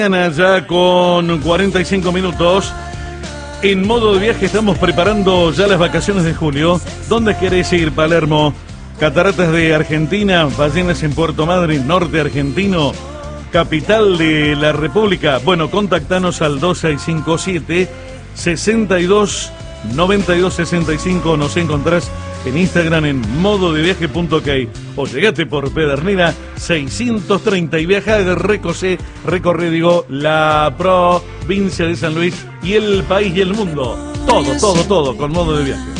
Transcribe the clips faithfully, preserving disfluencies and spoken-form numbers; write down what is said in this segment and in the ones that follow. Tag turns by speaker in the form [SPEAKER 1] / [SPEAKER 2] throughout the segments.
[SPEAKER 1] Ya con cuarenta y cinco minutos. En modo de viaje estamos preparando ya las vacaciones de julio. ¿Dónde querés ir, Palermo? Cataratas de Argentina, ballenas en Puerto Madryn, norte argentino, capital de la República. Bueno, contactanos al dos seis cinco siete, sesenta y dos, noventa y dos sesenta y cinco. Nos encontrás en Instagram en modo de viaje punto ok o llegate por Pedernera seiscientos treinta y viaja de Recosé, recorre, digo, la provincia de San Luis y el país y el mundo. Todo, todo, todo con modo de viaje.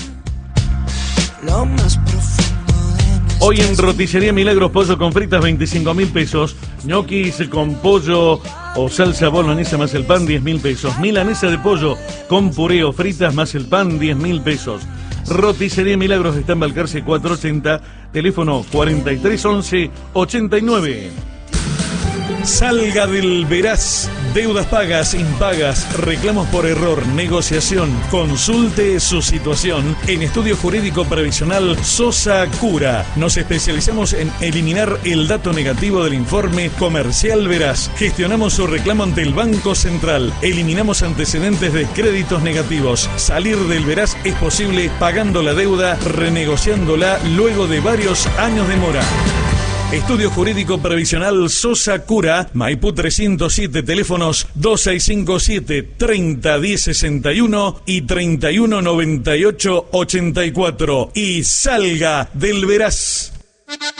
[SPEAKER 1] Hoy en Roticería Milagros, pollo con fritas, veinticinco mil pesos. Ñoquis con pollo o salsa boloñesa más el pan, diez mil pesos. Milanesa de pollo con puré o fritas más el pan, diez mil pesos. Roticería Milagros está en Balcarce cuatrocientos ochenta, teléfono cuarenta y tres once ochenta y nueve. Salga del Veraz. Deudas pagas, impagas, reclamos por error, negociación. Consulte su situación en Estudio Jurídico Previsional Sosa Cura. Nos especializamos en eliminar el dato negativo del informe comercial Veraz. Gestionamos su reclamo ante el Banco Central. Eliminamos antecedentes de créditos negativos. Salir del Veraz es posible pagando la deuda, renegociándola luego de varios años de mora. Estudio Jurídico Previsional Sosa Cura, Maipú trescientos siete, teléfonos dos seis cinco siete, treinta diez sesenta y uno y treinta y uno noventa y ocho ochenta y cuatro. Y salga del Veraz.